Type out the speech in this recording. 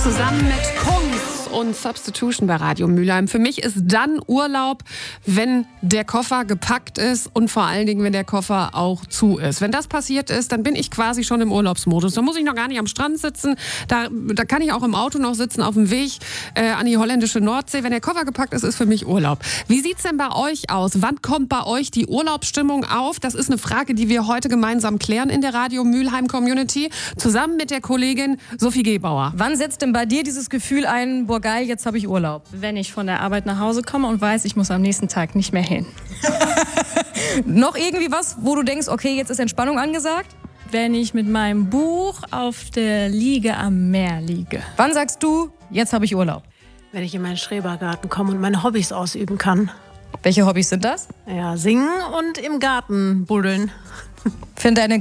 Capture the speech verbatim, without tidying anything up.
Zusammen mit Kungs und Substitution bei Radio Mülheim. Für mich ist dann Urlaub, wenn der Koffer gepackt ist und vor allen Dingen, wenn der Koffer auch zu ist. Wenn das passiert ist, dann bin ich quasi schon im Urlaubsmodus. Da muss ich noch gar nicht am Strand sitzen. Da, da kann ich auch im Auto noch sitzen auf dem Weg äh, an die holländische Nordsee. Wenn der Koffer gepackt ist, ist für mich Urlaub. Wie sieht's denn bei euch aus? Wann kommt bei euch die Urlaubsstimmung auf? Das ist eine Frage, die wir heute gemeinsam klären in der Radio Mülheim Community. Zusammen mit der Kollegin Sophie Gebauer. Wann setzt denn bei dir dieses Gefühl ein, boah geil, jetzt habe ich Urlaub? Wenn ich von der Arbeit nach Hause komme und weiß, ich muss am nächsten Tag nicht mehr hin. Noch irgendwie was, wo du denkst, okay, jetzt ist Entspannung angesagt? Wenn ich mit meinem Buch auf der Liege am Meer liege. Wann sagst du, jetzt habe ich Urlaub? Wenn ich in meinen Schrebergarten komme und meine Hobbys ausüben kann. Welche Hobbys sind das? Ja, singen und im Garten buddeln. Find deine